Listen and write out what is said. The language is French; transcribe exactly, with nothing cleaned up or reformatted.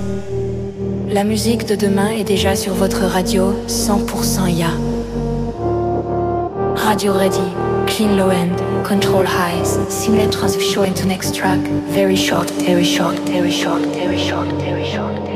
La musique de demain est déjà sur votre radio cent pour cent I A. Radio ready, clean low end, control highs, simulate transition into next track. Very short, very short, very short, very short, very short.